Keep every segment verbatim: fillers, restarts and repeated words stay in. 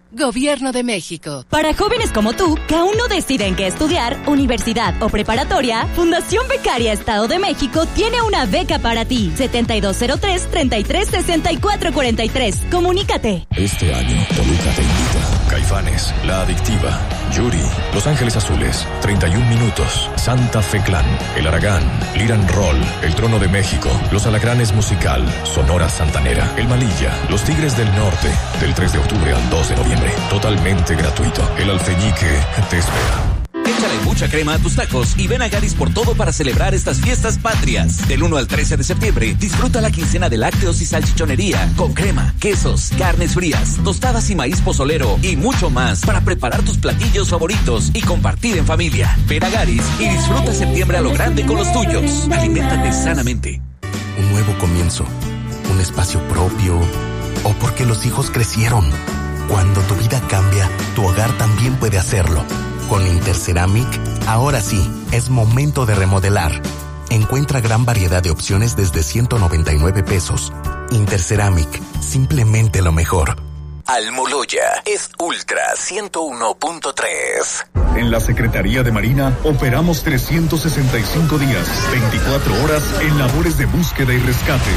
Gobierno de México. Para jóvenes como tú, que aún no deciden qué estudiar, universidad o preparatoria, Fundación Becaria Estado de México tiene una beca para ti. setenta y dos cero tres, treinta y tres sesenta y cuatro cuarenta y tres. Comunícate. Este año, Toluca te invita. Caifanes, La Adictiva, Yuri, Los Ángeles Azules, treinta y un Minutos, Santa Fe Clan, El Aragán, Liran Roll, El Trono de México, Los Alacranes Musical, Sonora Santanera, El Malilla, Los Tigres del Norte, del tres de octubre al dos de noviembre. Totalmente gratuito. El Alfeñique te espera. Échale mucha crema a tus tacos y ven a Garis por todo para celebrar estas fiestas patrias. Del uno al trece de septiembre, disfruta la quincena de lácteos y salchichonería con crema, quesos, carnes frías, tostadas y maíz pozolero y mucho más para preparar tus platillos favoritos y compartir en familia. Ven a Garis y disfruta septiembre a lo grande con los tuyos. Aliméntate sanamente. Un nuevo comienzo, un espacio propio o porque los hijos crecieron. Cuando tu vida cambia, tu hogar también puede hacerlo. Con Interceramic, ahora sí, es momento de remodelar. Encuentra gran variedad de opciones desde ciento noventa y nueve pesos. Interceramic, simplemente lo mejor. Almoloya es Ultra ciento uno punto tres. En la Secretaría de Marina operamos trescientos sesenta y cinco días, veinticuatro horas en labores de búsqueda y rescate.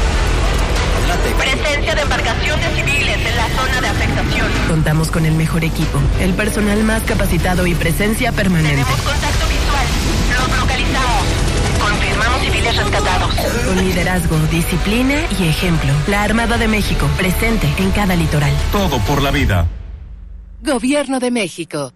Presencia de embarcaciones civiles en la zona de afectación. Contamos con el mejor equipo, el personal más capacitado y presencia permanente. Tenemos contacto visual. Los localizamos. Confirmamos civiles rescatados. Con liderazgo, disciplina y ejemplo. La Armada de México, presente en cada litoral. Todo por la vida. Gobierno de México.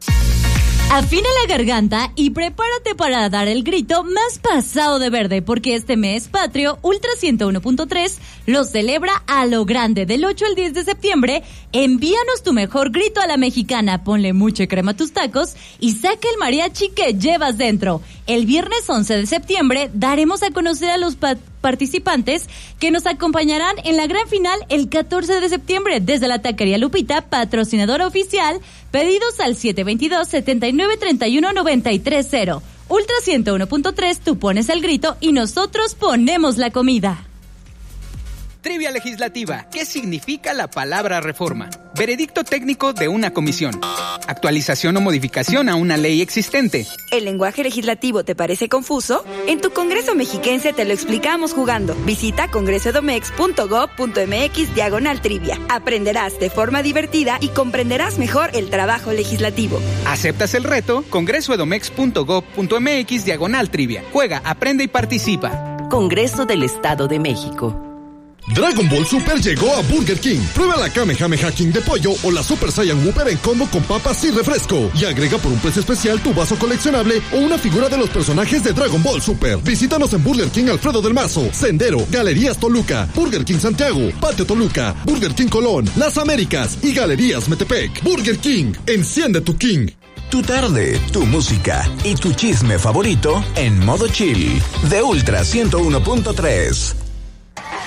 Afina la garganta y prepárate para dar el grito más pasado de verde, porque este mes patrio, Ultra ciento uno punto tres, lo celebra a lo grande. Del ocho al diez de septiembre, envíanos tu mejor grito a la mexicana, ponle mucha crema a tus tacos y saca el mariachi que llevas dentro. El viernes once de septiembre daremos a conocer a los pat- participantes que nos acompañarán en la gran final el catorce de septiembre desde la Taquería Lupita, patrocinadora oficial. Pedidos al siete dos dos, setenta y nueve, treinta y uno, noventa y tres cero. Ultra ciento uno punto tres, tú pones el grito y nosotros ponemos la comida. Trivia legislativa. ¿Qué significa la palabra reforma? Veredicto técnico de una comisión. Actualización o modificación a una ley existente. ¿El lenguaje legislativo te parece confuso? En tu Congreso Mexiquense te lo explicamos jugando. Visita congresoedomex punto gob punto mx diagonal trivia. Aprenderás de forma divertida y comprenderás mejor el trabajo legislativo. ¿Aceptas el reto? congresoedomex punto gob punto mx diagonal trivia. Juega, aprende y participa. Congreso del Estado de México. Dragon Ball Super llegó a Burger King. Prueba la Kamehameha King de pollo o la Super Saiyan Whopper en combo con papas y refresco. Y agrega por un precio especial tu vaso coleccionable o una figura de los personajes de Dragon Ball Super. Visítanos en Burger King Alfredo del Mazo, Sendero, Galerías Toluca, Burger King Santiago, Patio Toluca, Burger King Colón, Las Américas y Galerías Metepec. Burger King, enciende tu King. Tu tarde, tu música y tu chisme favorito en modo chill de Ultra ciento uno punto tres.